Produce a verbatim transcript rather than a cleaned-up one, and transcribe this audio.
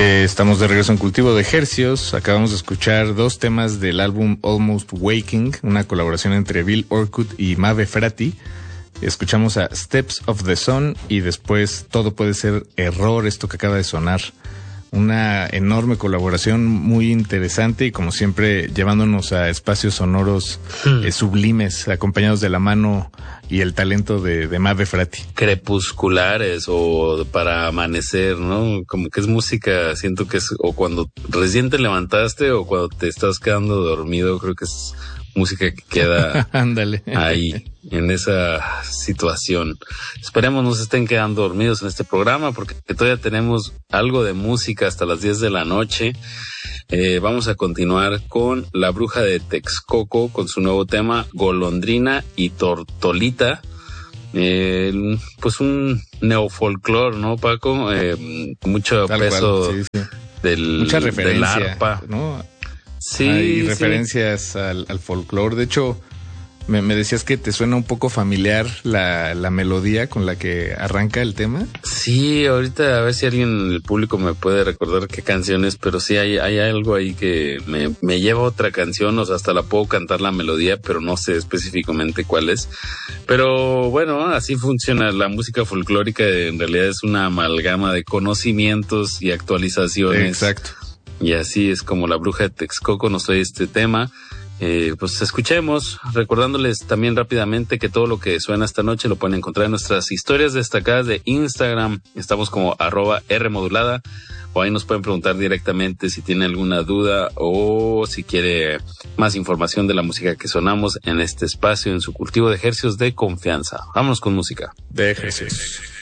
Eh, estamos de regreso en Cultivo de Hercios. Acabamos de escuchar dos temas del álbum Almost Waking, una colaboración entre Bill Orkut y Maeve Frati. Escuchamos a Steps of the Sun y después Todo puede ser error, esto que acaba de sonar. Una enorme colaboración muy interesante y como siempre llevándonos a espacios sonoros hmm. eh, sublimes, acompañados de la mano y el talento de, de Maeve Frati. Crepusculares o para amanecer, ¿no? Como que es música, siento que es o cuando recién te levantaste o cuando te estás quedando dormido, creo que es música que queda Ándale. ahí, en esa situación. Esperemos no se estén quedando dormidos en este programa porque todavía tenemos algo de música hasta las diez de la noche. Eh, vamos a continuar con La Bruja de Texcoco con su nuevo tema Golondrina y Tortolita. Eh, pues un neofolclor, ¿no, Paco? Eh, mucho Tal peso cual, sí, sí. Del, Mucha referencia, del arpa, ¿no? Sí, hay sí. referencias al, al folclore. De hecho, me, me decías que te suena un poco familiar la, la melodía con la que arranca el tema. Sí, ahorita a ver si alguien en el público me puede recordar qué canción es, pero sí hay, hay algo ahí que me, me lleva a otra canción, o sea, hasta la puedo cantar la melodía, pero no sé específicamente cuál es. Pero bueno, así funciona la música folclórica, en realidad es una amalgama de conocimientos y actualizaciones. Exacto. Y así es como La Bruja de Texcoco nos trae este tema. Eh, pues escuchemos, recordándoles también rápidamente que todo lo que suena esta noche lo pueden encontrar en nuestras historias destacadas de Instagram. Estamos como arroba R modulada, o ahí nos pueden preguntar directamente si tienen alguna duda o si quiere más información de la música que sonamos en este espacio, en su cultivo de hercios de confianza. Vámonos con música. De hercios.